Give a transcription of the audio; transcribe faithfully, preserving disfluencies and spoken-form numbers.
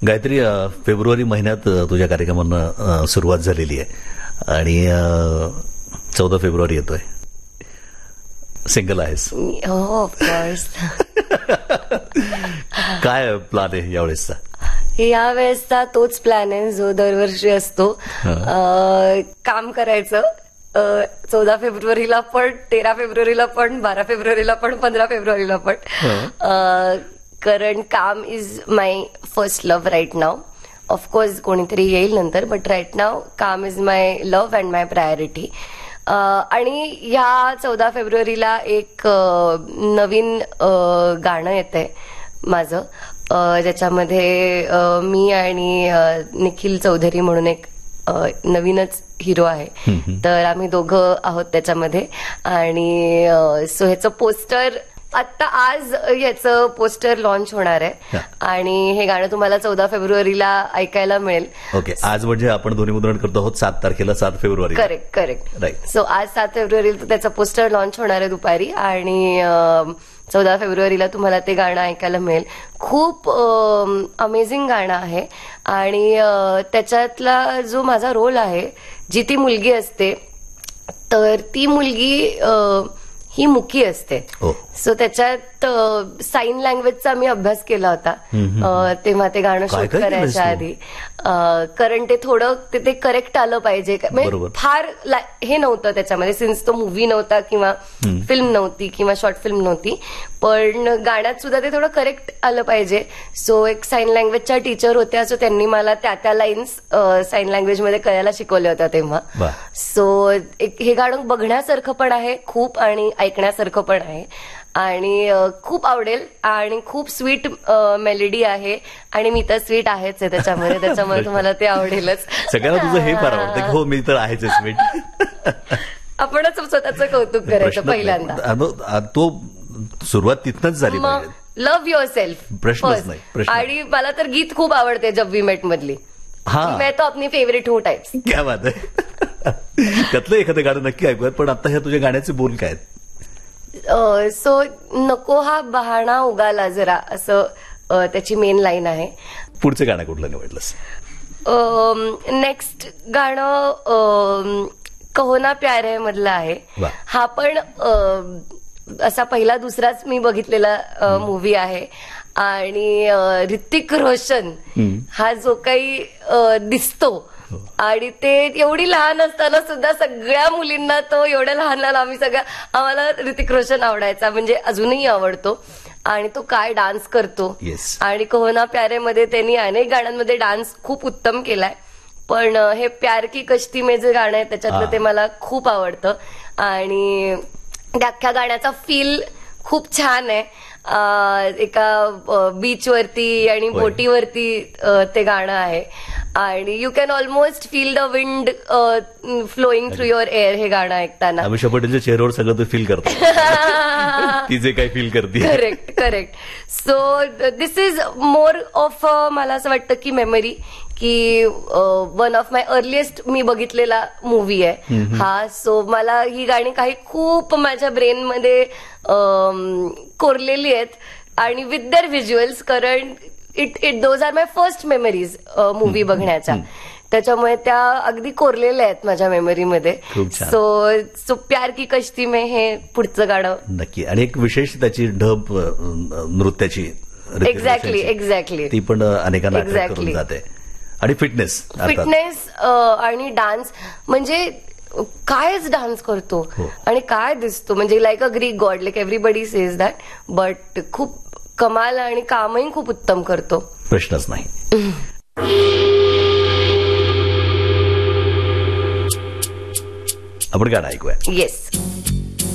Gayatri, February महिन्यात तुझ्या कार्यक्रमांना सुरुवात झालेली आहे आणि चौदा फेब्रुवारी येतोय. सिंगल आहेस? हो, ऑफकोर्स. काय प्लॅन आहे यावेळेसचा? यावेळेसचा तोच प्लॅन आहे जो दरवर्षी असतो. काम करायचं. चौदा फेब्रुवारीला पण, तेरा फेब्रुवारीला पण, बारा फेब्रुवारीला पण, पंधरा फेब्रुवारीला पण. कारण काम is my first love right now. Of course कोणीतरी येईल नंतर, बट राईट नाव काम is my love and my priority. आणि ह्या चौदा फेब्रुवारीला एक नवीन गाणं येतंय माझं, ज्याच्यामध्ये मी आणि निखिल चौधरी म्हणून एक नवीनच हिरो आहे, तर आम्ही दोघं आहोत त्याच्यामध्ये. आणि सो ह्याचं पोस्टर आता आज याचं पोस्टर लॉन्च होणार आहे आणि हे गाणं तुम्हाला चौदा फेब्रुवारीला ऐकायला मिळेल. ओके, आज म्हणजे आपण दोन्ही मुद्रण करतो आहोत सात तारखेला, सात February. Correct correct right. So आज सात फेब्रुवारीला त्याचं पोस्टर लॉन्च होणार आहे दुपारी आणि चौदा फेब्रुवारीला तुम्हाला ते गाणं ऐकायला मिळेल. खूप अमेझिंग गाणं आहे आणि त्याच्यातला जो माझा रोल आहे, जी ती मुलगी असते, तर ती मुलगी ही मुकी असते. सो त्याच्यात साईन लँग्वेजचा मी अभ्यास केला होता तेव्हा ते गाणं शूट करायच्या आधी, कारण ते थोडं ते करेक्ट आलं पाहिजे. फार हे नव्हतं त्याच्यामध्ये, सिन्स तो मूवी नव्हता किंवा फिल्म नव्हती किंवा शॉर्ट फिल्म नव्हती, पण गाण्यात सुद्धा ते थोडं करेक्ट आलं पाहिजे. सो एक साईन लँग्वेजच्या टीचर होत्या, सो त्यांनी मला त्या त्या लाईन्स साईन लँग्वेजमध्ये कळायला शिकवल्या होत्या तेव्हा. सो हे गाणं बघण्यासारखं पण आहे खूप आणि ऐकण्यासारखं पण आहे आणि खूप आवडेल. आणि खूप स्वीट मेलोडी आहे आणि मी तर स्वीट आहेच आहे त्याच्यामध्ये, त्याच्यामुळे तुम्हाला ते आवडेलच. सगळ्यांना तुझं हे फार आवडतं की हो मी तर आहेच स्वीट. आपणच स्वतःचं कौतुक करायचं पहिल्यांदा. तो सुरुवात तिथनच झाली. लव्ह युअर सेल्फ प्रश्नच नाही. आणि मला तर गीत खूप आवडते जब वी मेट मधली. मैं तो अपनी फेवरेट हूँ टाइप्स. क्या बात आहे. त्यातलं एखादं गाणं नक्की ऐकूयात, पण आता ह्या तुझ्या गाण्याचे बोल काय आहेत? सो नको हा बहाणा उगाला जरा, असं त्याची मेन लाईन आहे. पुढचं गाणं कुठलं निवडलंस? नेक्स्ट गाणं कहो ना प्यारे मधलं आहे. हा पण असा पहिला दुसराच मी बघितलेला मूवी आहे आणि ऋतिक रोशन हा जो काही दिसतो आणि ते एवढी लहान असताना सुद्धा सगळ्या मुलींना तो, एवढ्या लहान लहान आम्ही सगळ्या, आम्हाला ऋतिक रोशन आवडायचा, म्हणजे अजूनही आवडतो. आणि तो काय डान्स करतो. आणि कहो ना प्यारे मध्ये त्यांनी अनेक गाण्यांमध्ये डान्स खूप उत्तम केलाय, पण हे प्यार की कश्ती में जे गाणं आहे त्याच्यातलं ते मला खूप आवडतं आणि त्या अख्ख्या गाण्याचा फील खूप छान आहे. एका बीचवरती आणि बोटीवरती ते गाणं आहे आणि you can almost feel the wind flowing through your air हे गाणं ऐकताना. अमिषा पटेलच्या चेहऱ्यावर सगळं तू फील करतो, ती जे काही फील करते. Correct correct. So this is more of, मला असं वाटतं की मेमरी, की वन ऑफ माय अर्लिएस्ट मी बघितलेला मूवी आहे हा. सो मला ही गाणी काही खूप माझ्या ब्रेनमध्ये कोरलेली आहेत आणि विथ देअर व्हिज्युअल्स, कारण it it those R my first memories movie बघण्याच्या, त्याच्यामुळे त्या अगदी कोरलेल्या आहेत माझ्या मेमरीमध्ये. सो सो प्यार की कश्ती में हे पुढचं गाणं नक्की. आणि एक विशेष त्याची ढब नृत्याची, एक्झॅक्टली एक्झॅक्टली, ती पण अनेकांना अट्रॅक्ट करून जाते. आणि फिटनेस फिटनेस आणि डान्स, म्हणजे कायच डान्स करतो आणि काय दिसतो, म्हणजे like a Greek God, like everybody says that, but खूप कमाल आणि कामही खूप उत्तम करतो, प्रश्नच नाही. आपण गाणं ऐकूया. येस.